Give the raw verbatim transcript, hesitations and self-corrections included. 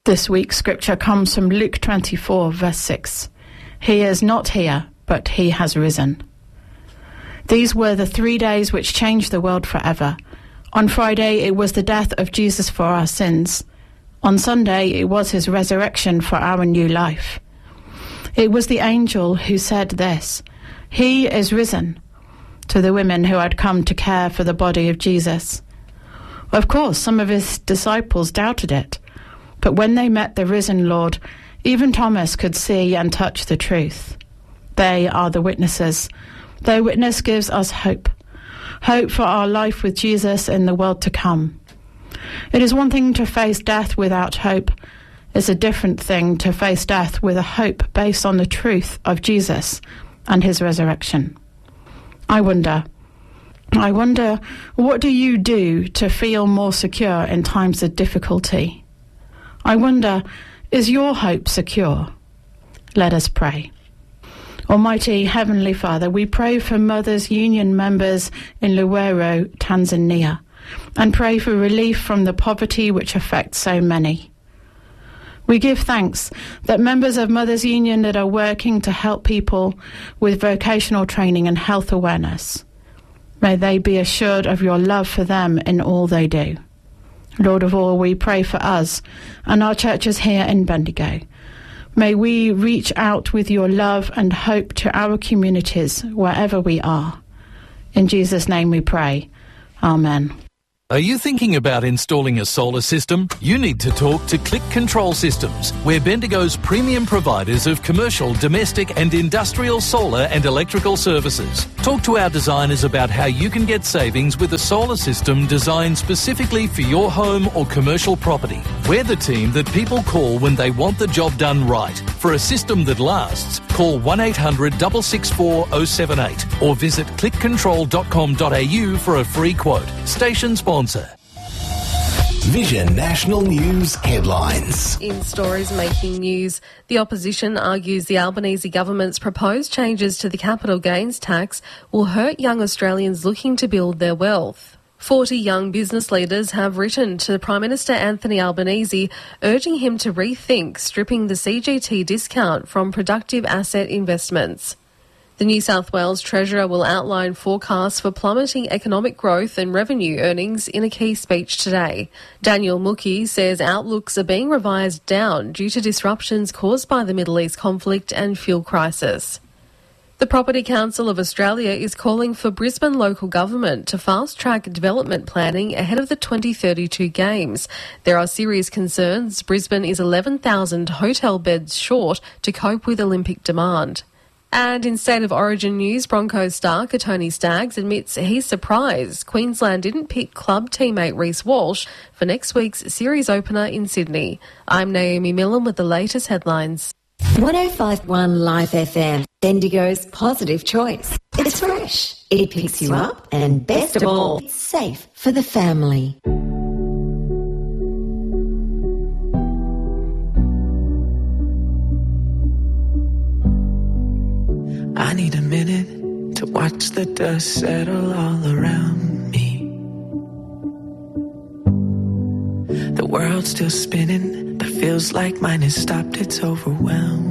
This week's scripture comes from Luke twenty-four, verse six. He is not here, but he has risen. These were the three days which changed the world forever. On Friday, it was the death of Jesus for our sins. On Sunday, it was his resurrection for our new life. It was the angel who said this, "He is risen," to the women who had come to care for the body of Jesus. Of course, some of his disciples doubted it, but when they met the risen Lord, even Thomas could see and touch the truth. They are the witnesses. Their witness gives us hope. Hope for our life with Jesus in the world to come. It is one thing to face death without hope. It's a different thing to face death with a hope based on the truth of Jesus and his resurrection. I wonder, I wonder, what do you do to feel more secure in times of difficulty? I wonder, is your hope secure? Let us pray. Almighty Heavenly Father, we pray for Mothers Union members in Luweero, Tanzania, and pray for relief from the poverty which affects so many. We give thanks that members of Mothers Union that are working to help people with vocational training and health awareness, may they be assured of your love for them in all they do. Lord of all, we pray for us and our churches here in Bendigo. May we reach out with your love and hope to our communities wherever we are. In Jesus' name we pray. Amen. Are you thinking about installing a solar system? You need to talk to Click Control Systems. We're Bendigo's premium providers of commercial, domestic and industrial solar and electrical services. Talk to our designers about how you can get savings with a solar system designed specifically for your home or commercial property. We're the team that people call when they want the job done right. For a system that lasts, call one eight hundred, six six four, zero seven eight or visit click control dot com dot a u for a free quote. Station sponsor. Vision National News headlines. In stories making news, the opposition argues the Albanese government's proposed changes to the capital gains tax will hurt young Australians looking to build their wealth. Forty young business leaders have written to Prime Minister Anthony Albanese urging him to rethink stripping the C G T discount from productive asset investments. The New South Wales Treasurer will outline forecasts for plummeting economic growth and revenue earnings in a key speech today. Daniel Mookie says outlooks are being revised down due to disruptions caused by the Middle East conflict and fuel crisis. The Property Council of Australia is calling for Brisbane local government to fast-track development planning ahead of the twenty thirty-two Games. There are serious concerns Brisbane is eleven thousand hotel beds short to cope with Olympic demand. And in State of Origin news, Broncos star Tony Staggs admits he's surprised Queensland didn't pick club teammate Reece Walsh for next week's series opener in Sydney. I'm Naomi Millen with the latest headlines. one oh five point one Life F M, Bendigo's positive choice. It's fresh, it picks you up, and best of all, it's safe for the family. I need a minute to watch the dust settle all around me. The world's still spinning, but feels like mine has stopped, it's overwhelmed.